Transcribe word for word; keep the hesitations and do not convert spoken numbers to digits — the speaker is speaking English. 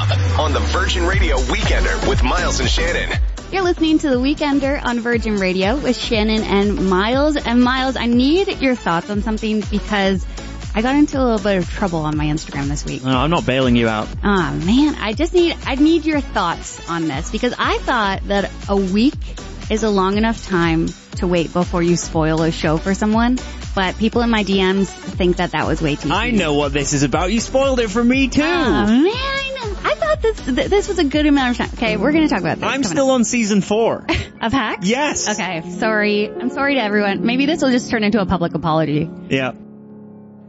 up on the Virgin Radio Weekender with Miles and Shannon. You're listening to The Weekender on Virgin Radio with Shannon and Miles. And Miles, I need your thoughts on something because I got into a little bit of trouble on my Instagram this week. No, I'm not bailing you out. Oh man, I just need, I need your thoughts on this because I thought that a week is a long enough time to wait before you spoil a show for someone. But people in my D Ms think that that was way too soon. I know what this is about. You spoiled it for me too. Oh man. I thought this th- this was a good amount of time. Okay, we're going to talk about this. I'm still on season four. Of Hacks? Yes. Okay, sorry. I'm sorry to everyone. Maybe this will just turn into a public apology. Yeah.